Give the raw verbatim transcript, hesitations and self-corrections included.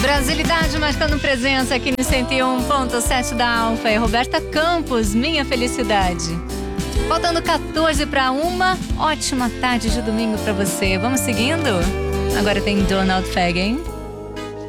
Brasilidade marcando presença aqui no cento e um ponto sete da Alfa. É Roberta Campos, Minha Felicidade. Faltando quatorze para uma, ótima tarde de domingo para você. Vamos seguindo? Agora tem Donald Fagen.